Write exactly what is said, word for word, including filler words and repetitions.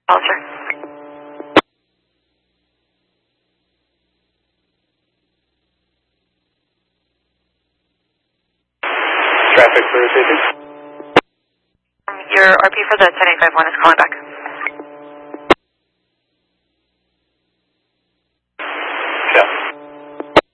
Officer. Traffic for safety. Your R P for the ten eight five one is calling back.